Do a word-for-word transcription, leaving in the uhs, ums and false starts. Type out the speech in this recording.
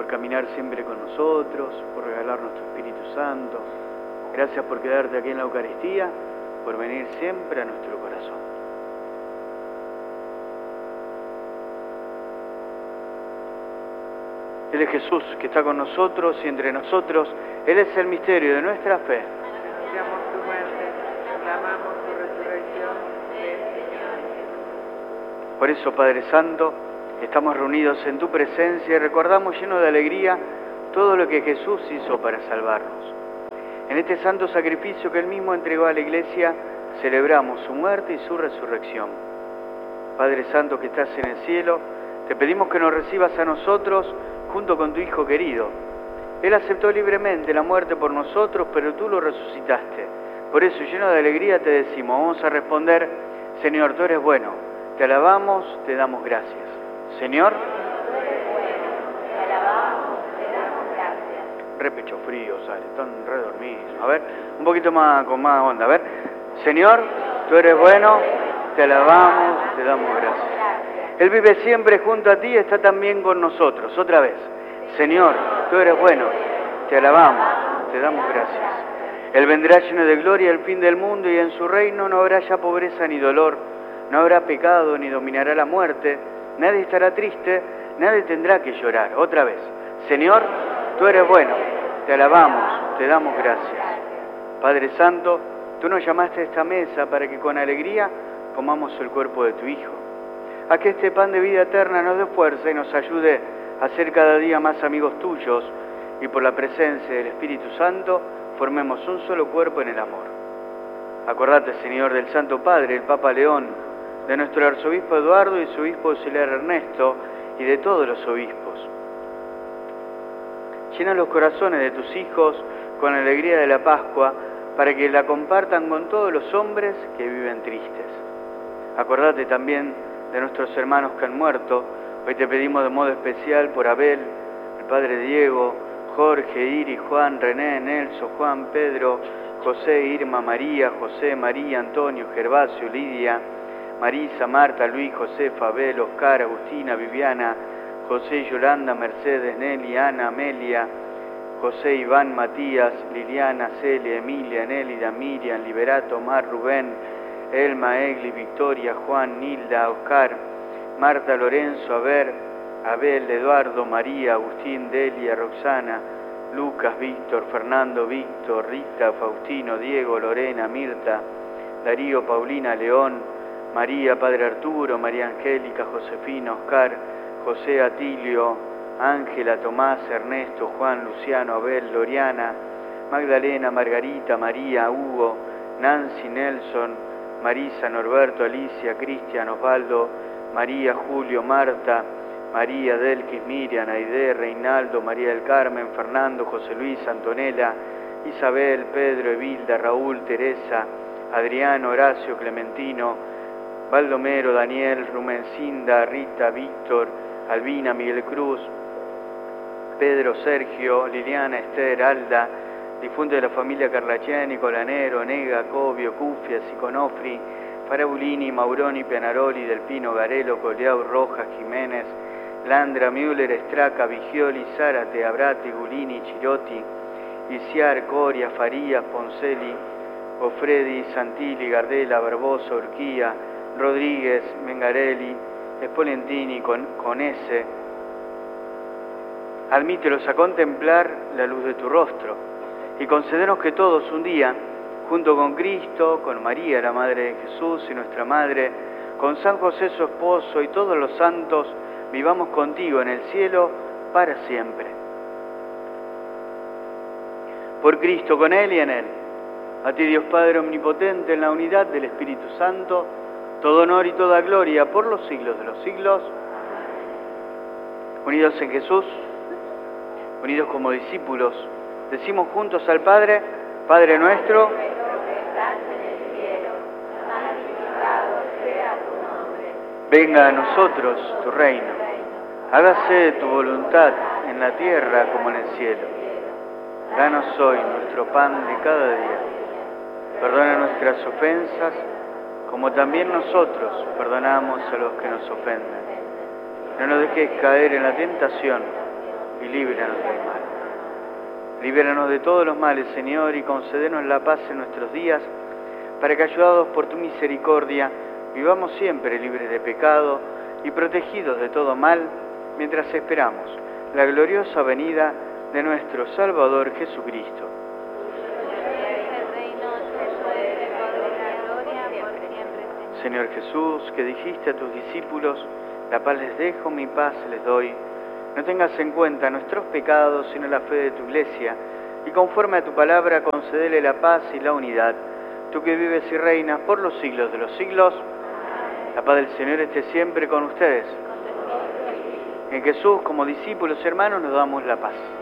por caminar siempre con nosotros, por regalarnos tu Espíritu Santo. Gracias por quedarte aquí en la Eucaristía, por venir siempre a nuestro corazón. Él es Jesús, que está con nosotros y entre nosotros. Él es el misterio de nuestra fe. Anunciamos tu muerte, proclamamos tu resurrección. Ven, Señor Jesús. Por eso, Padre Santo, estamos reunidos en tu presencia y recordamos llenos de alegría todo lo que Jesús hizo para salvarnos. En este santo sacrificio que Él mismo entregó a la Iglesia, celebramos su muerte y su resurrección. Padre Santo que estás en el cielo, te pedimos que nos recibas a nosotros junto con tu Hijo querido. Él aceptó libremente la muerte por nosotros, pero tú lo resucitaste. Por eso, lleno de alegría, te decimos, vamos a responder, Señor, tú eres bueno, te alabamos, te damos gracias. Señor, tú eres bueno, te alabamos, te damos gracias. Re pecho frío, sale, están re dormidos. A ver, un poquito más, con más onda, a ver. Señor, tú eres bueno, te alabamos, te damos gracias. Él vive siempre junto a ti y está también con nosotros. Otra vez. Señor, tú eres bueno, te alabamos, te damos gracias. Él vendrá lleno de gloria al fin del mundo y en su reino no habrá ya pobreza ni dolor, no habrá pecado ni dominará la muerte, nadie estará triste, nadie tendrá que llorar. Otra vez. Señor, tú eres bueno, te alabamos, te damos gracias. Padre Santo, tú nos llamaste a esta mesa para que con alegría comamos el cuerpo de tu Hijo. A que este pan de vida eterna nos dé fuerza y nos ayude a ser cada día más amigos tuyos y por la presencia del Espíritu Santo formemos un solo cuerpo en el amor. Acordate, Señor, del Santo Padre, el Papa León, de nuestro arzobispo Eduardo y su obispo auxiliar Ernesto y de todos los obispos. Llena los corazones de tus hijos con la alegría de la Pascua para que la compartan con todos los hombres que viven tristes. Acordate también de nuestros hermanos que han muerto. Hoy te pedimos de modo especial por Abel, el padre Diego, Jorge, Iri, Juan, René, Nelson, Juan, Pedro, José, Irma, María, José, María, Antonio, Gervasio, Lidia, Marisa, Marta, Luis, Josefa, Abel, Oscar, Agustina, Viviana, José, Yolanda, Mercedes, Nelly, Ana, Amelia, José, Iván, Matías, Liliana, Celia, Emilia, Nélida, Miriam, Liberato, Omar, Rubén, Elma, Egli, Victoria, Juan, Nilda, Oscar, Marta, Lorenzo, Abel, Abel, Eduardo, María, Agustín, Delia, Roxana, Lucas, Víctor, Fernando, Víctor, Rita, Faustino, Diego, Lorena, Mirta, Darío, Paulina, León, María, Padre Arturo, María Angélica, Josefina, Oscar, José, Atilio, Ángela, Tomás, Ernesto, Juan, Luciano, Abel, Loriana, Magdalena, Margarita, María, Hugo, Nancy, Nelson, Marisa, Norberto, Alicia, Cristian, Osvaldo, María, Julio, Marta, María, Delquis, Miriam, Aide, Reinaldo, María del Carmen, Fernando, José Luis, Antonella, Isabel, Pedro, Evilda, Raúl, Teresa, Adriano, Horacio, Clementino, Baldomero, Daniel, Rumencinda, Rita, Víctor, Albina, Miguel Cruz, Pedro, Sergio, Liliana, Esther, Alda, difunto de la familia Carlaciani, Colanero, Nega, Cobio, Cufia, Siconofri, Farabulini, Mauroni, Pianaroli, Delpino, Garelo, Coleau, Rojas, Jiménez, Landra, Müller, Estraca, Vigioli, Zárate, Abrate, Gulini, Chirotti, Iciar, Coria, Farías, Poncelli, Ofredi, Santilli, Gardela, Barbosa, Urquía, Rodríguez, Mengarelli, Spolentini, con, con S. Admítelos a contemplar la luz de tu rostro y concedernos que todos un día, junto con Cristo, con María, la Madre de Jesús y nuestra Madre, con San José su esposo y todos los santos, vivamos contigo en el cielo para siempre. Por Cristo, con Él y en Él. A ti, Dios Padre Omnipotente, en la unidad del Espíritu Santo, todo honor y toda gloria por los siglos de los siglos. Unidos en Jesús, unidos como discípulos, decimos juntos al Padre, Padre nuestro, que estás en el cielo, santificado sea tu nombre. Venga a nosotros tu reino. Hágase tu voluntad en la tierra como en el cielo. Danos hoy nuestro pan de cada día. Perdona nuestras ofensas, como también nosotros perdonamos a los que nos ofenden. No nos dejes caer en la tentación y líbranos del mal. Líbranos de todos los males, Señor, y concédenos la paz en nuestros días, para que, ayudados por tu misericordia, vivamos siempre libres de pecado y protegidos de todo mal, mientras esperamos la gloriosa venida de nuestro Salvador Jesucristo. Señor Jesús, que dijiste a tus discípulos, la paz les dejo, mi paz les doy, no tengas en cuenta nuestros pecados, sino la fe de tu Iglesia, y conforme a tu palabra concédele la paz y la unidad. Tú que vives y reinas por los siglos de los siglos, la paz del Señor esté siempre con ustedes. En Jesús, como discípulos y hermanos, nos damos la paz.